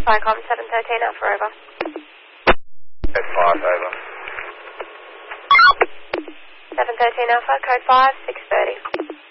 Cycom 713 Alpha, over. Code 5, over. 713 Alpha, code 5, 630.